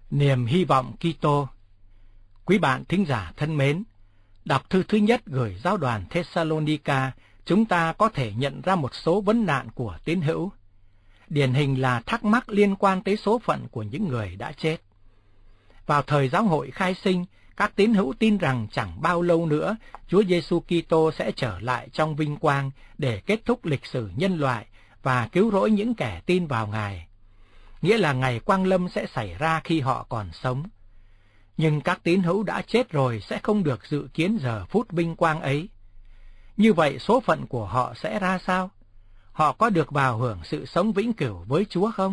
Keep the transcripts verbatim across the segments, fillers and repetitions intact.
Niềm hy vọng Kitô. Quý bạn thính giả thân mến, đọc thư thứ nhất gửi giáo đoàn Thessalonica, chúng ta có thể nhận ra một số vấn nạn của tín hữu. Điển hình là thắc mắc liên quan tới số phận của những người đã chết. Vào thời giáo hội khai sinh, các tín hữu tin rằng chẳng bao lâu nữa Chúa Giêsu Kitô sẽ trở lại trong vinh quang để kết thúc lịch sử nhân loại và cứu rỗi những kẻ tin vào Ngài. Nghĩa là ngày quang lâm sẽ xảy ra khi họ còn sống. Nhưng các tín hữu đã chết rồi sẽ không được dự kiến giờ phút vinh quang ấy. Như vậy số phận của họ sẽ ra sao? Họ có được vào hưởng sự sống vĩnh cửu với Chúa không?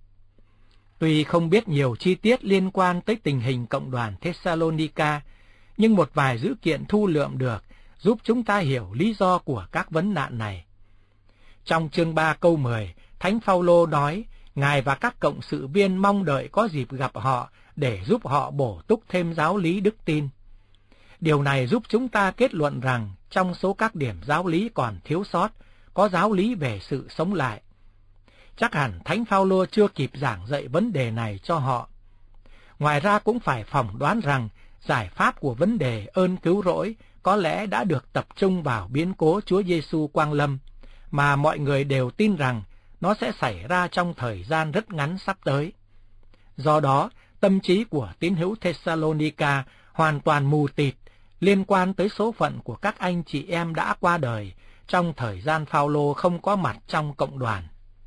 Tuy không biết nhiều chi tiết liên quan tới tình hình cộng đoàn Thessalonica, nhưng một vài dữ kiện thu lượm được giúp chúng ta hiểu lý do của các vấn nạn này. Trong chương ba câu mười, Thánh Phaolô nói, Ngài và các cộng sự viên mong đợi có dịp gặp họ để giúp họ bổ túc thêm giáo lý đức tin. Điều này giúp chúng ta kết luận rằng trong số các điểm giáo lý còn thiếu sót, có giáo lý về sự sống lại. Chắc hẳn Thánh Phaolô chưa kịp giảng dạy vấn đề này cho họ. Ngoài ra cũng phải phỏng đoán rằng giải pháp của vấn đề ơn cứu rỗi có lẽ đã được tập trung vào biến cố Chúa Giêsu quang lâm, mà mọi người đều tin rằng nó sẽ xảy ra trong thời gian rất ngắn sắp tới. Do đó, tâm trí của tín hữu Thessalonica hoàn toàn mù tịt liên quan tới số phận của các anh chị em đã qua đời trong thời gian Phaolô không có mặt trong cộng đoàn.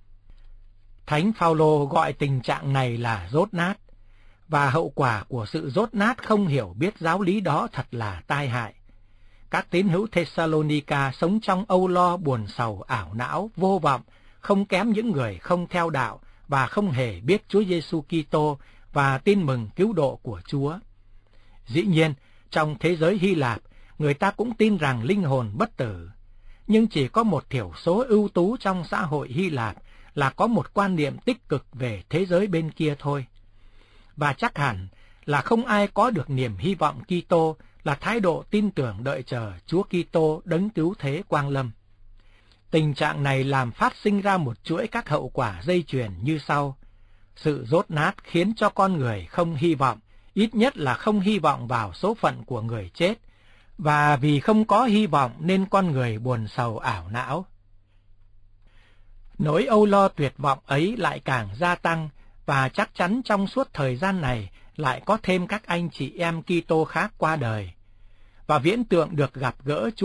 Thánh Phaolô gọi tình trạng này là dốt nát, và hậu quả của sự dốt nát không hiểu biết giáo lý đó thật là tai hại. Các tín hữu Thessalonica sống trong âu lo buồn sầu ảo não, vô vọng, không kém những người không theo đạo và không hề biết Chúa Giêsu Kitô và tin mừng cứu độ của Chúa. Dĩ nhiên, trong thế giới Hy Lạp, người ta cũng tin rằng linh hồn bất tử, nhưng chỉ có một thiểu số ưu tú trong xã hội Hy Lạp là có một quan niệm tích cực về thế giới bên kia thôi. Và chắc hẳn là không ai có được niềm hy vọng Kitô là thái độ tin tưởng đợi chờ Chúa Kitô đấng cứu thế quang lâm. Tình trạng này làm phát sinh ra một chuỗi các hậu quả dây chuyền như sau. Sự dốt nát khiến cho con người không hy vọng, ít nhất là không hy vọng vào số phận của người chết, và vì không có hy vọng nên con người buồn sầu ảo não. Nỗi âu lo tuyệt vọng ấy lại càng gia tăng, và chắc chắn trong suốt thời gian này lại có thêm các anh chị em Kitô khác qua đời. Và viễn tượng được gặp gỡ Chúa